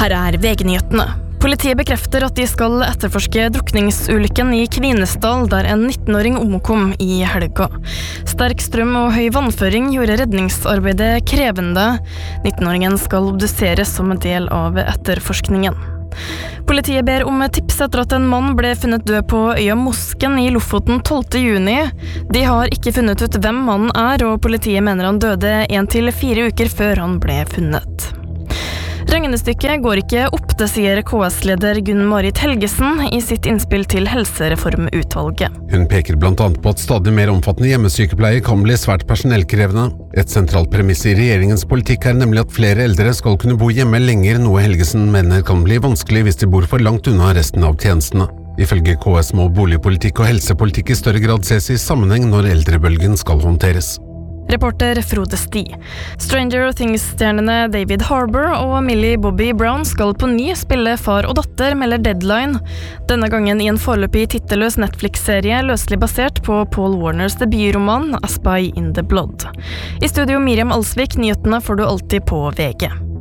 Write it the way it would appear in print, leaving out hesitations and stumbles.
Her VG-nyhetene. Politiet bekrefter at de skal etterforske drukningsulykken i Kvinesdal, der en 19-åring omkom i helga. Sterk strøm og høy vannføring gjorde redningsarbeidet krevende. 19-åringen skal obduseres som en del av etterforskningen. Politiet ber om tips etter at en mann ble funnet død på øya Mosken i Lofoten 12. juni. De har ikke funnet ut hvem mannen er, og politiet mener han døde 1 til 4 uker før han ble funnet. Regnestykket går ikke opp, det sier KS-leder Gunn-Marit Helgesen i sitt innspill til Helsereformutvalget. Hun peker blant annet på at stadig mer omfattende hjemmesykepleie kan bli svært personellkrevende. Et sentralt premiss i regjeringens politikk er nemlig at flere eldre skal kunne bo hjemme lenger, noe Helgesen mener kan bli vanskelig hvis de bor for langt unna resten av tjenestene. Ifølge KS må boligpolitikk og helsepolitikk i større grad ses i sammenheng når eldrebølgen skal håndteres. Reporter Frode Sti. Stranger Things-stjernene David Harbour og Millie Bobby Brown skal på ny spille far og datter, melder Deadline. Denne gangen i en foreløpig titelløs Netflix-serie løselig basert på Paul Warners debutroman A Spy in the Blood. I studio Miriam Alsvik, nyhetene får du alltid på VG.